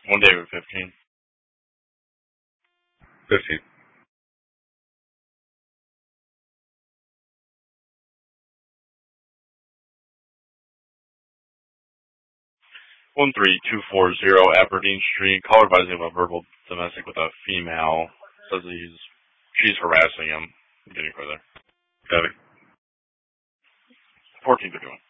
One David 15. 15. One 3240 Aberdeen Street. Caller advising about verbal domestic with a female. Says she's harassing him. Getting further. Got it. 1451.